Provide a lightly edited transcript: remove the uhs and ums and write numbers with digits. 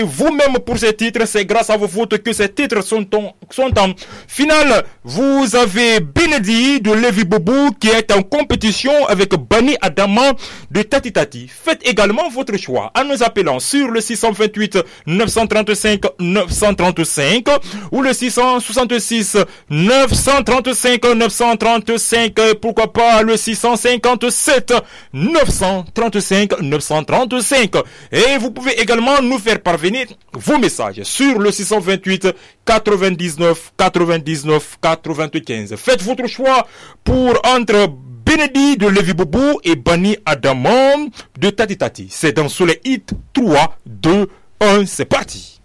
vous-même pour ces titres. C'est grâce à vos votes que ces titres sont en finale. Vous avez Benedi de Levi Bobo qui est en compétition avec Bani Adama de Tati Tati. Faites également votre choix en nous appelant sur le 628 935 935 ou le 666 935 935. Pourquoi pas le 657 935 935. Et vous pouvez également nous faire parvenir vos messages sur le 628 99 99 95. Faites votre choix pour entre Benedi de Levi Bobo et Bani Adamon de Tati Tati. C'est dans Soleil Hit 3, 2, 1, c'est parti.